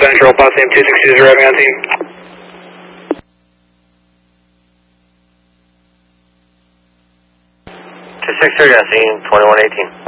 Central, Potsdam 260 is arriving on scene. 263 on scene, 2118.